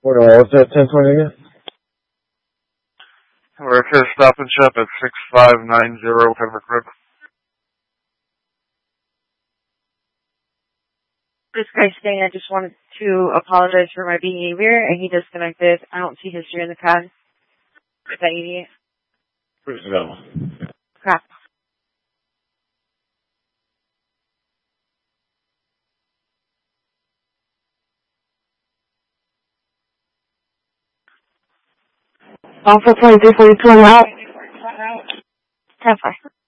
What was that 1020 again? We're at here, Stop and Shop at 6590 Pembroke. This guy's saying I just wanted to apologize for my behavior, and he disconnected. I don't see history in the card. Is that idiot? No. Crap. Alpha 2342 out. 10-4.